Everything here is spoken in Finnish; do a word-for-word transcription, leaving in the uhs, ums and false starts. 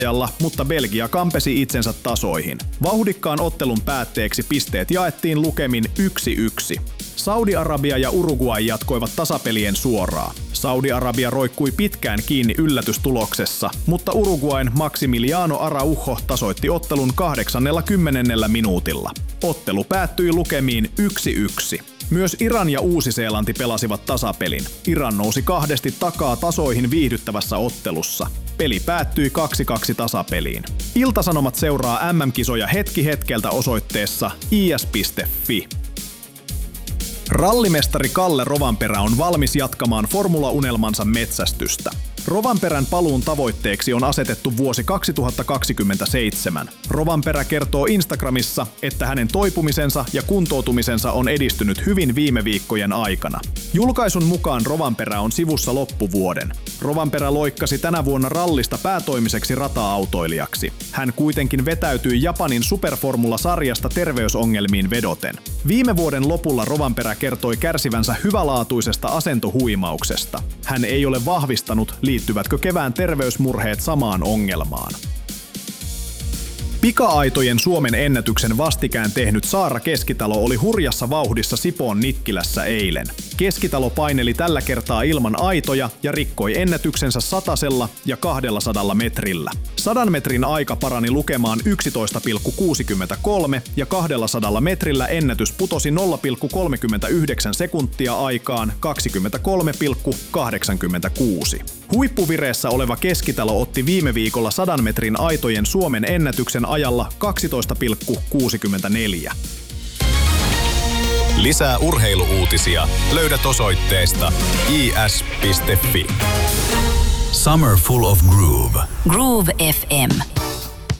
mutta Belgia kampesi itsensä tasoihin. Vauhdikkaan ottelun päätteeksi pisteet jaettiin lukemin yksi yksi. Saudi-Arabia ja Uruguay jatkoivat tasapelien suoraan. Saudi-Arabia roikkui pitkään kiinni yllätystuloksessa, mutta Uruguayn Maximiliano Araujo tasoitti ottelun kahdeksannellakymmenennellä minuutilla. Ottelu päättyi lukemiin yksi yksi. Myös Iran ja Uusi-Seelanti pelasivat tasapelin. Iran nousi kahdesti takaa tasoihin viihdyttävässä ottelussa. Peli päättyi kaksi kaksi tasapeliin. Ilta-Sanomat seuraa M M-kisoja hetki hetkeltä osoitteessa i s piste f i. Rallimestari Kalle Rovanperä on valmis jatkamaan formulaunelmansa metsästystä. Rovanperän paluun tavoitteeksi on asetettu vuosi kaksituhattakaksikymmentäseitsemän. Rovanperä kertoo Instagramissa, että hänen toipumisensa ja kuntoutumisensa on edistynyt hyvin viime viikkojen aikana. Julkaisun mukaan Rovanperä on sivussa loppuvuoden. Rovanperä loikkasi tänä vuonna rallista päätoimiseksi rata-autoilijaksi. Hän kuitenkin vetäytyi Japanin Superformula-sarjasta terveysongelmiin vedoten. Viime vuoden lopulla Rovanperä kertoi kärsivänsä hyvälaatuisesta asentohuimauksesta. Hän ei ole vahvistanut, liittyvätkö kevään terveysmurheet samaan ongelmaan. Pika-aitojen Suomen ennätyksen vastikään tehnyt Saara Keskitalo oli hurjassa vauhdissa Sipoon Nikkilässä eilen. Keskitalo paineli tällä kertaa ilman aitoja ja rikkoi ennätyksensä satasella ja kahdellasadalla metrillä. Sadan metrin aika parani lukemaan yksitoista pilkku kuusikymmentäkolme ja kahdellasadalla metrillä ennätys putosi nolla pilkku kolmekymmentäyhdeksän sekuntia aikaan kaksikymmentäkolme pilkku kahdeksankymmentäkuusi. Huippuvireessä oleva Keskitalo otti viime viikolla sadan metrin aitojen Suomen ennätyksen ajalla kaksitoista pilkku kuusikymmentäneljä. Lisää urheiluuutisia löydät osoitteesta i s piste f i. Summer full of groove. Groove F M.